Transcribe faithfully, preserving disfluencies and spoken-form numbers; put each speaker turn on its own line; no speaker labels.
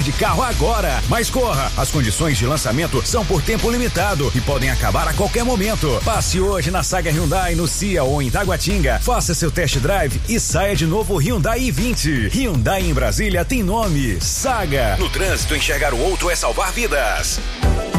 de carro agora. Mas corra, as condições de lançamento são por tempo limitado e podem acabar a qualquer momento. Passe hoje na Saga Hyundai no C I A ou em Taguatinga. Faça seu test drive e saia de novo Hyundai i vinte. Hyundai em Brasília tem nome: Saga. No trânsito, enxergar o outro é salvar vidas.